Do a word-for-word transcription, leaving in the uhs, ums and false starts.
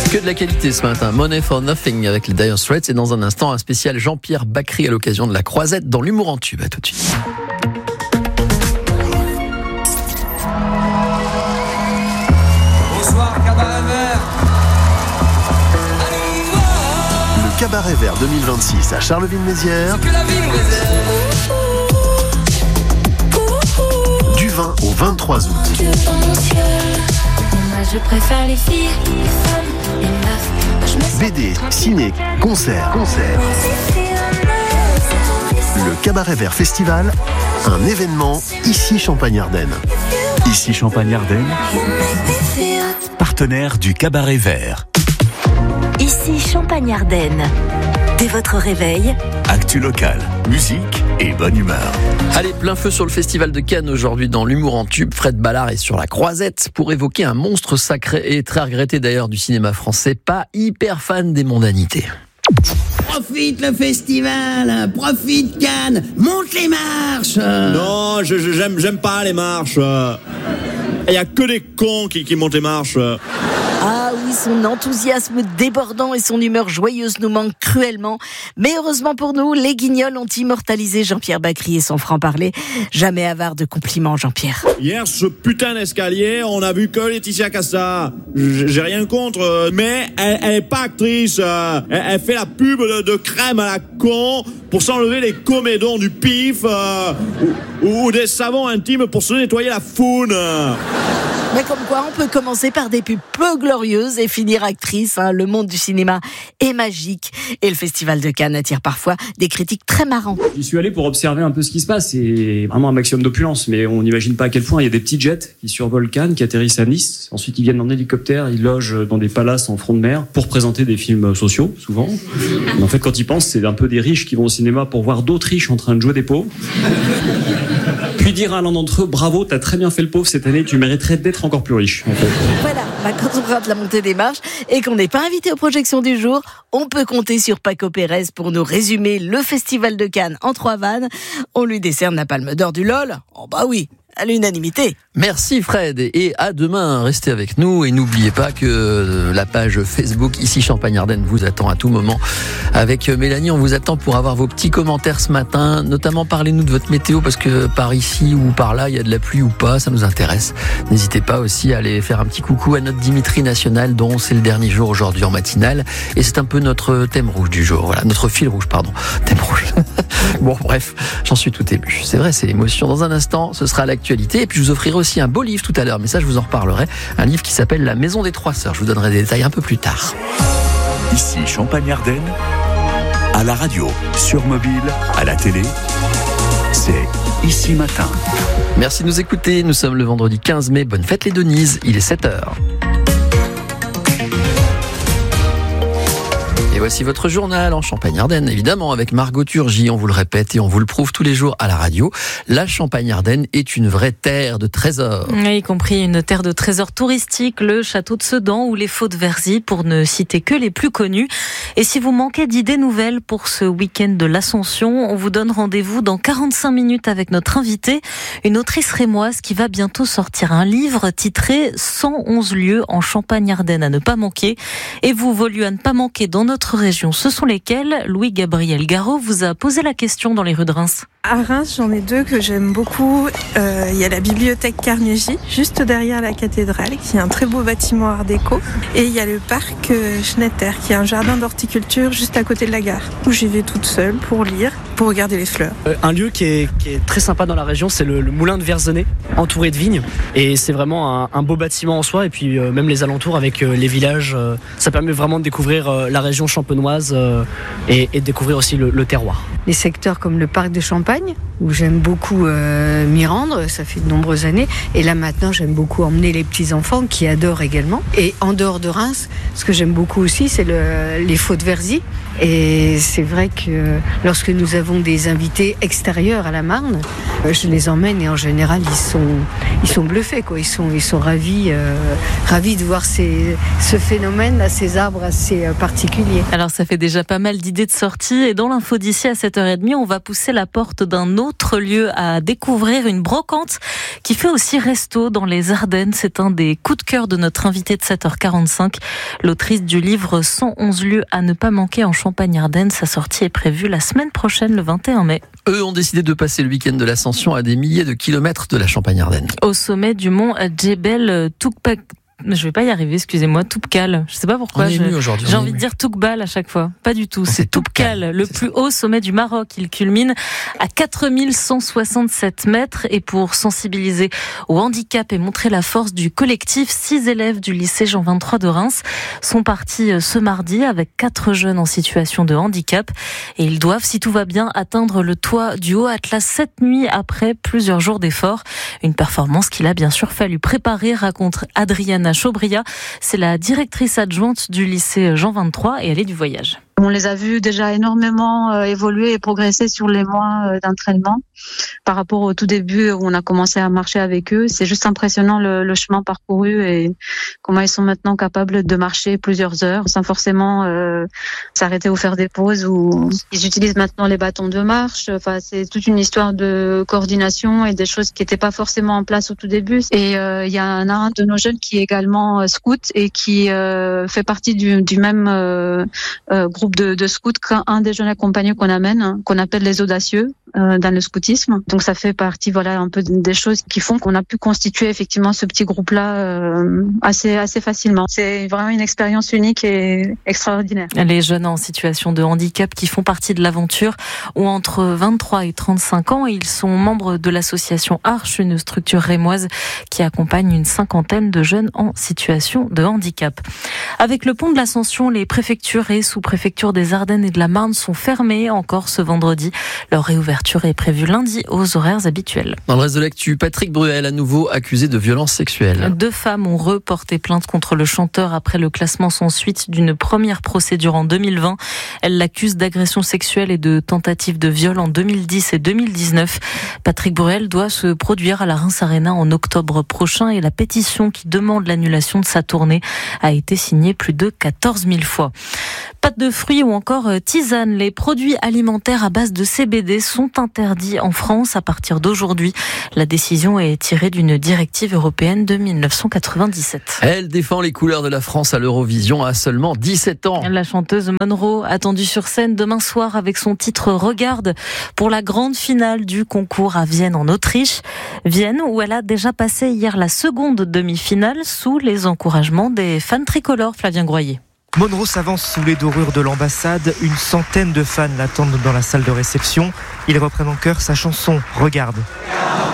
Que de la qualité ce matin, Money for Nothing avec les Dire Straits et dans un instant un spécial Jean-Pierre Bacry à l'occasion de la Croisette dans l'humour en tube. À tout de suite. Bonsoir Cabaret Vert. Le Cabaret Vert deux mille vingt-six à Charleville-Mézières. Que la vie nous réserve. Du vingt au vingt-trois août. Moi je préfère les filles, les femmes, les meufs. Je me sens B D, ciné, concert, concert. Le Cabaret Vert Festival, un événement ici Champagne-Ardenne. Ici Champagne-Ardenne, partenaire du Cabaret Vert. Ici Champagne-Ardenne. Dès votre réveil, Actu local, musique et bonne humeur. Allez, plein feu sur le Festival de Cannes aujourd'hui dans l'humour en tube. Fred Ballard est sur la Croisette pour évoquer un monstre sacré et très regretté d'ailleurs du cinéma français, pas hyper fan des mondanités. Profite le festival, profite Cannes, monte les marches. Non, je, je- j'aime, j'aime pas les marches. Il y a que des cons qui, qui montent les marches. ah oui, son enthousiasme débordant et son humeur joyeuse nous manquent cruellement. Mais heureusement pour nous, les Guignols ont immortalisé Jean-Pierre Bacry et son franc-parler. Jamais avare de compliments, Jean-Pierre. Hier, ce putain d'escalier, on a vu que Laetitia Casta. J'ai j'ai rien contre, euh, mais elle, elle est pas actrice. euh, Elle, elle fait la pub de, de crème à la con pour s'enlever les comédons du pif euh, ou, ou des savons intimes pour se nettoyer la faune. Mais comme quoi, on peut commencer par des pubs peu glorieuses et finir actrice. Hein. Le monde du cinéma est magique. Et le Festival de Cannes attire parfois des critiques très marrantes. J'y suis allé pour observer un peu ce qui se passe. C'est vraiment un maximum d'opulence, mais on n'imagine pas à quel point il y a des petits jets qui survolent Cannes, qui atterrissent à Nice. Ensuite, ils viennent en hélicoptère, ils logent dans des palaces en front de mer pour présenter des films sociaux, souvent. Mais en fait, quand ils pensent, c'est un peu des riches qui vont au cinéma pour voir d'autres riches en train de jouer des pauvres. Puis dire à l'un d'entre eux, bravo, t'as très bien fait le pauvre cette année, tu mériterais d'être encore plus riche. En fait. Voilà, bah, quand on rate la montée des marches et qu'on n'est pas invité aux projections du jour, on peut compter sur Paco Pérez pour nous résumer le Festival de Cannes en trois vannes. On lui décerne la palme d'or du LOL. Oh bah oui, à l'unanimité. Merci Fred et à demain, restez avec nous et n'oubliez pas que la page Facebook ici Champagne-Ardenne vous attend à tout moment. Avec Mélanie, on vous attend pour avoir vos petits commentaires ce matin, notamment parlez-nous de votre météo parce que par ici ou par là il y a de la pluie ou pas, ça nous intéresse. N'hésitez pas aussi à aller faire un petit coucou à notre Dimitri National dont c'est le dernier jour aujourd'hui en matinale et c'est un peu notre thème rouge du jour, voilà, notre fil rouge pardon, thème rouge. Bon bref, j'en suis tout ému. C'est vrai, c'est l'émotion. Dans un instant, ce sera l'actualité et puis je vous offrirai aussi un beau livre tout à l'heure, mais ça je vous en reparlerai, un livre qui s'appelle La Maison des Trois Sœurs. Je vous donnerai des détails un peu plus tard. Ici Champagne-Ardenne, à la radio, sur mobile, à la télé, c'est Ici Matin. Merci de nous écouter, nous sommes le vendredi quinze mai, bonne fête les Denises, il est sept heures. Et voici votre journal en Champagne-Ardenne, évidemment, avec Margot Turgy, on vous le répète et on vous le prouve tous les jours à la radio. La Champagne-Ardenne est une vraie terre de trésors. Et y compris une terre de trésors touristiques, le château de Sedan ou les Faux de Verzy, pour ne citer que les plus connus. Et si vous manquez d'idées nouvelles pour ce week-end de l'Ascension, on vous donne rendez-vous dans quarante-cinq minutes avec notre invitée, une autrice rémoise qui va bientôt sortir un livre titré cent onze lieux en Champagne-Ardenne à ne pas manquer. Et vous, vos lieux à ne pas manquer dans notre région, ce sont lesquels? Louis-Gabriel Garot vous a posé la question dans les rues de Reims. À Reims, j'en ai deux que j'aime beaucoup. Euh, il y a la bibliothèque Carnegie, juste derrière la cathédrale, qui est un très beau bâtiment art déco. Et il y a le parc euh, Schnetter, qui est un jardin d'horticulture juste à côté de la gare, où j'y vais toute seule pour lire, pour regarder les fleurs. Euh, un lieu qui est, qui est très sympa dans la région, c'est le, le moulin de Verzenay, entouré de vignes. Et c'est vraiment un, un beau bâtiment en soi. Et puis euh, même les alentours avec euh, les villages, euh, ça permet vraiment de découvrir euh, la région champenoise euh, et, et de découvrir aussi le, le terroir. Les secteurs comme le parc de Champagne, où j'aime beaucoup euh, m'y rendre, ça fait de nombreuses années. Et là maintenant, j'aime beaucoup emmener les petits-enfants qui adorent également. Et en dehors de Reims, ce que j'aime beaucoup aussi, c'est le, les Faux de Verzy. Et c'est vrai que lorsque nous avons des invités extérieurs à la Marne, je les emmène et en général ils sont, ils sont bluffés, quoi. Ils sont, ils sont ravis, euh, ravis de voir ces, ce phénomène, ces arbres assez particuliers. Alors ça fait déjà pas mal d'idées de sortie et dans l'info d'ici à sept heures trente, on va pousser la porte d'un autre lieu à découvrir, une brocante qui fait aussi resto dans les Ardennes. C'est un des coups de cœur de notre invité de sept heures quarante-cinq, l'autrice du livre cent onze lieux à ne pas manquer en Champagne-Ardenne. Sa sortie est prévue la semaine prochaine, le vingt et un mai. Eux ont décidé de passer le week-end de l'Ascension à des milliers de kilomètres de la Champagne-Ardenne. Au sommet du mont Djebel Toukpak. Je vais pas y arriver, excusez-moi, Toubkal. Je sais pas pourquoi. Je, j'ai envie de dire Toukbal à chaque fois. Pas du tout. C'est, c'est Toubkal, le plus haut sommet du Maroc. Il culmine à quatre mille cent soixante-sept mètres. Et pour sensibiliser au handicap et montrer la force du collectif, six élèves du lycée Jean vingt-trois de Reims sont partis ce mardi avec quatre jeunes en situation de handicap. Et ils doivent, si tout va bien, atteindre le toit du Haut Atlas cette nuit après plusieurs jours d'efforts. Une performance qu'il a bien sûr fallu préparer, raconte Adriana Chaubria. C'est la directrice adjointe du lycée Jean vingt-trois et elle est du voyage. On les a vus déjà énormément euh, évoluer et progresser sur les mois euh, d'entraînement par rapport au tout début où on a commencé à marcher avec eux. C'est juste impressionnant le, le chemin parcouru et comment ils sont maintenant capables de marcher plusieurs heures sans forcément euh, s'arrêter ou faire des pauses. Ou ils utilisent maintenant les bâtons de marche. Enfin, c'est toute une histoire de coordination et des choses qui n'étaient pas forcément en place au tout début. Et euh, il y a un, un de nos jeunes qui est également euh, scout et qui euh, fait partie du, du même euh, euh, groupe De, de scouts qu'un des jeunes accompagnés qu'on amène, hein, qu'on appelle les audacieux euh, dans le scoutisme. Donc ça fait partie, voilà, un peu des choses qui font qu'on a pu constituer effectivement ce petit groupe-là euh, assez assez facilement. C'est vraiment une expérience unique et extraordinaire. Les jeunes en situation de handicap qui font partie de l'aventure ont entre vingt-trois et trente-cinq ans et ils sont membres de l'association Arche, une structure rémoise qui accompagne une cinquantaine de jeunes en situation de handicap. Avec le pont de l'Ascension, les préfectures et sous-préfectures des Ardennes et de la Marne sont fermées encore ce vendredi. Leur réouverture est prévue lundi aux horaires habituels. Dans le reste de l'actu, Patrick Bruel à nouveau accusé de violences sexuelles. Deux femmes ont reporté plainte contre le chanteur après le classement sans suite d'une première procédure en deux mille vingt. Elles l'accusent d'agression sexuelle et de tentative de viol en deux mille dix et deux mille dix-neuf. Patrick Bruel doit se produire à la Reims Arena en octobre prochain et la pétition qui demande l'annulation de sa tournée a été signée plus de quatorze mille fois. Pâtes de fruits ou encore tisane, les produits alimentaires à base de C B D sont interdits en France à partir d'aujourd'hui. La décision est tirée d'une directive européenne de dix-neuf cent quatre-vingt-dix-sept. Elle défend les couleurs de la France à l'Eurovision à seulement dix-sept ans. La chanteuse Monroe, attendue sur scène demain soir avec son titre Regarde pour la grande finale du concours à Vienne en Autriche. Vienne où elle a déjà passé hier la seconde demi-finale sous les encouragements des fans tricolores. Flavien Groyer. Monroe s'avance sous les dorures de l'ambassade. Une centaine de fans l'attendent dans la salle de réception. Ils reprennent en chœur sa chanson « Regarde ».